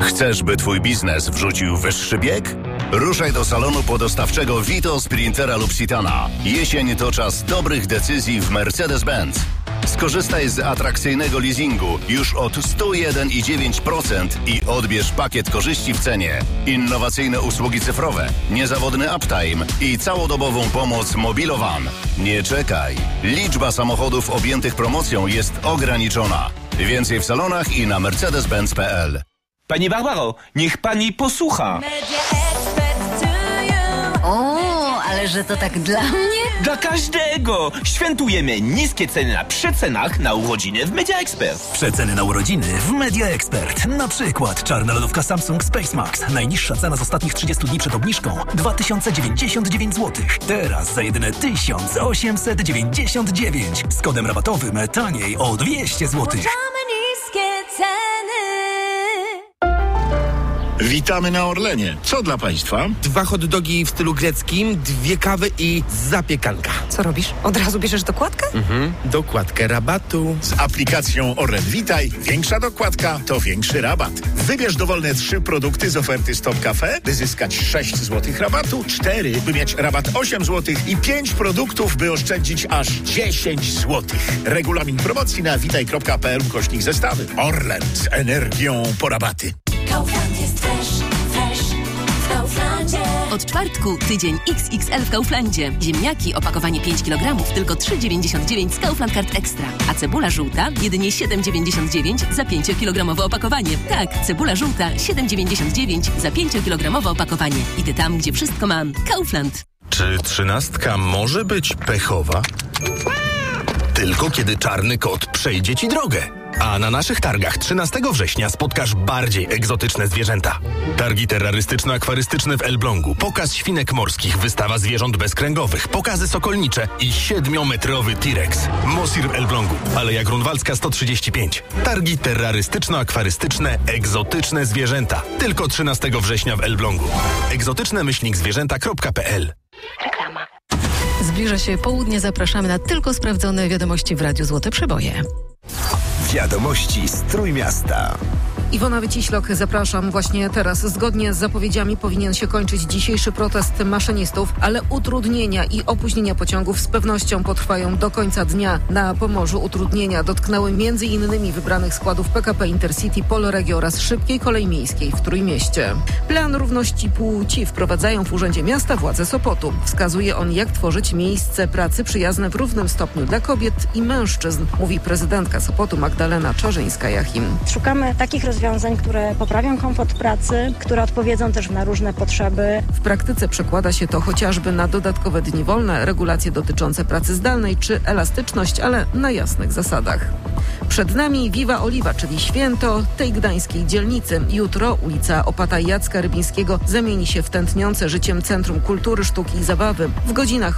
Chcesz, by twój biznes wrzucił wyższy bieg? Ruszaj do salonu podostawczego Vito, Sprintera lub Citana. Jesień to czas dobrych decyzji w Mercedes-Benz. Skorzystaj z atrakcyjnego leasingu już od 101,9% i odbierz pakiet korzyści w cenie. Innowacyjne usługi cyfrowe, niezawodny uptime i całodobową pomoc Mobilowan. Nie czekaj. Liczba samochodów objętych promocją jest ograniczona. Więcej w salonach i na mercedes-benz.pl. Pani Barbaro, niech pani posłucha. O, ale że to tak dla mnie? Dla każdego! Świętujemy niskie ceny na przecenach na urodziny w Media Expert. Przeceny na urodziny w Media Expert. Na przykład czarna lodówka Samsung Space Max. Najniższa cena z ostatnich 30 dni przed obniżką 2099 zł. Teraz za jedyne 1899. Z kodem rabatowym taniej o 200 zł. niskie ceny. Witamy na Orlenie. Co dla Państwa? 2 hot dogi w stylu greckim, 2 kawy i zapiekanka. Co robisz? Od razu bierzesz dokładkę? Dokładkę rabatu. Z aplikacją Orlen Witaj większa dokładka to większy rabat. Wybierz dowolne 3 produkty z oferty Stop Cafe, by zyskać 6 zł rabatu, 4, by mieć rabat 8 zł i 5 produktów, by oszczędzić aż 10 zł. Regulamin promocji na witaj.pl/zestawy. Orlen z energią po rabaty. Kaufland jest fresh w Kauflandzie. Od czwartku tydzień XXL w Kauflandzie. Ziemniaki, opakowanie 5 kg, tylko 3,99 z Kaufland Card Extra. A cebula żółta jedynie 7,99 za 5-kilogramowe opakowanie. Tak, cebula żółta 7,99 za 5-kilogramowe opakowanie. Idę tam, gdzie wszystko mam. Kaufland. Czy 13 może być pechowa? Tylko kiedy czarny kot przejdzie ci drogę. A na naszych targach 13 września spotkasz bardziej egzotyczne zwierzęta. Targi terrorystyczno-akwarystyczne w Elblągu, pokaz świnek morskich, wystawa zwierząt bezkręgowych, pokazy sokolnicze i 7-metrowy T-Rex. Mosir w Elblągu, Aleja Grunwaldzka 135. Targi terrorystyczno-akwarystyczne, egzotyczne zwierzęta. Tylko 13 września w Elblągu. egzotycznemyślnikzwierzęta.pl. Reklama. Zbliża się południe, zapraszamy na tylko sprawdzone wiadomości w Radiu Złote Przeboje. Wiadomości z Trójmiasta. Iwona Wyciślok, zapraszam właśnie teraz. Zgodnie z zapowiedziami powinien się kończyć dzisiejszy protest maszynistów, ale utrudnienia i opóźnienia pociągów z pewnością potrwają do końca dnia. Na Pomorzu utrudnienia dotknęły m.in. wybranych składów PKP Intercity, Polregio oraz szybkiej kolei miejskiej w Trójmieście. Plan równości płci wprowadzają w Urzędzie Miasta władze Sopotu. Wskazuje on, jak tworzyć miejsce pracy przyjazne w równym stopniu dla kobiet i mężczyzn, mówi prezydentka Sopotu Magdalena Czarzyńska-Jachim. Szukamy takich rozwiązań, które poprawią komfort pracy, które odpowiedzą też na różne potrzeby. W praktyce przekłada się to chociażby na dodatkowe dni wolne, regulacje dotyczące pracy zdalnej czy elastyczność, ale na jasnych zasadach. Przed nami Viva Oliva, czyli święto tej gdańskiej dzielnicy. Jutro ulica Opata Jacka Rybińskiego zamieni się w tętniące życiem Centrum Kultury, Sztuki i Zabawy. W godzinach